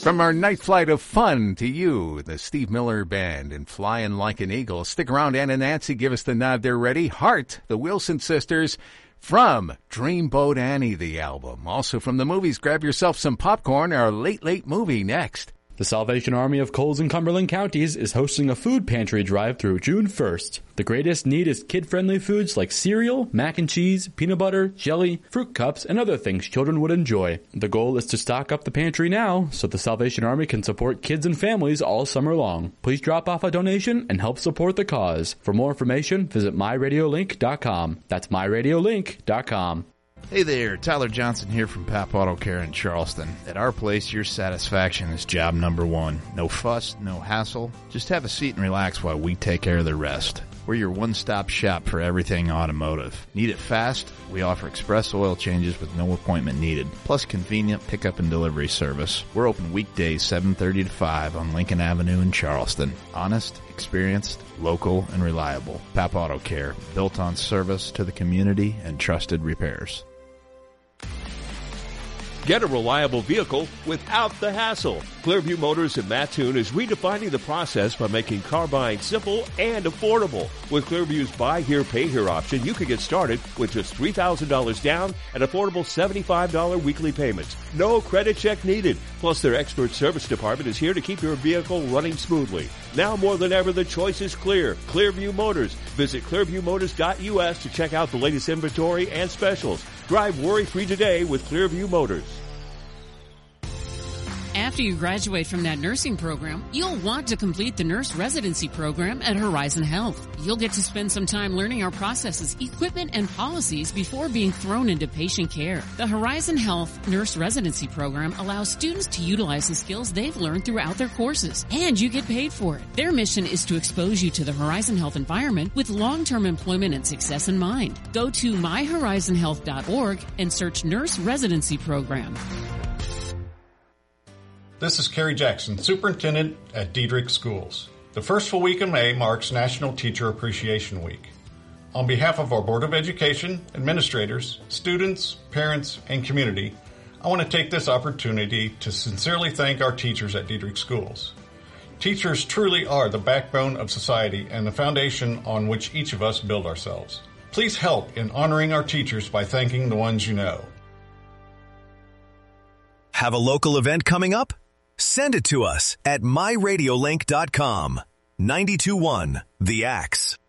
From our night flight of fun to you, the Steve Miller Band, and Flying Like an Eagle. Stick around, Ann and Nancy, give us the nod. They're ready. Heart, the Wilson Sisters, from Dreamboat Annie, the album. Also from the movies, grab yourself some popcorn, our late, late movie next. The Salvation Army of Coles and Cumberland counties is hosting a food pantry drive through June 1st. The greatest need is kid-friendly foods like cereal, mac and cheese, peanut butter, jelly, fruit cups, and other things children would enjoy. The goal is to stock up the pantry now so the Salvation Army can support kids and families all summer long. Please drop off a donation and help support the cause. For more information, visit myradiolink.com. That's myradiolink.com. Hey there, Tyler Johnson here from Pap Auto Care in Charleston. At our place, your satisfaction is job number one. No fuss, no hassle. Just have a seat and relax while we take care of the rest. We're your one-stop shop for everything automotive. Need it fast? We offer express oil changes with no appointment needed, plus convenient pickup and delivery service. We're open weekdays 7:30 to 5 on Lincoln Avenue in Charleston. Honest, experienced, local, and reliable. Pap Auto Care, built on service to the community and trusted repairs. Get a reliable vehicle without the hassle. Clearview Motors in Mattoon is redefining the process by making car buying simple and affordable. With Clearview's Buy Here, Pay Here option, you can get started with just $3,000 down and affordable $75 weekly payments. No credit check needed. Plus, their expert service department is here to keep your vehicle running smoothly. Now more than ever, the choice is clear. Clearview Motors. Visit clearviewmotors.us to check out the latest inventory and specials. Drive worry-free today with Clearview Motors. After you graduate from that nursing program, you'll want to complete the nurse residency program at Horizon Health. You'll get to spend some time learning our processes, equipment, and policies before being thrown into patient care. The Horizon Health nurse residency program allows students to utilize the skills they've learned throughout their courses, and you get paid for it. Their mission is to expose you to the Horizon Health environment with long-term employment and success in mind. Go to myhorizonhealth.org and search Nurse Residency Program. This is Kerry Jackson, Superintendent at Diedrich Schools. The first full week of May marks National Teacher Appreciation Week. On behalf of our Board of Education, administrators, students, parents, and community, I want to take this opportunity to sincerely thank our teachers at Diedrich Schools. Teachers truly are the backbone of society and the foundation on which each of us build ourselves. Please help in honoring our teachers by thanking the ones you know. Have a local event coming up? Send it to us at myradiolink.com. 92.1 The Axe.